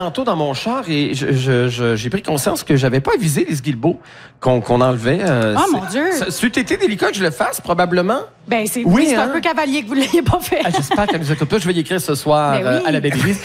tantôt dans mon char et j'ai pris conscience que j'avais pas avisé les Guilbeault qu'on enlevait. Mon Dieu! C'eût été délicat que je le fasse, probablement. Ben, c'est Oui, c'est hein? un peu cavalier que vous l'ayez pas fait. J'espère qu'elle nous écoute pas. Je vais y écrire ce soir Ben oui. à la Baby-Lise.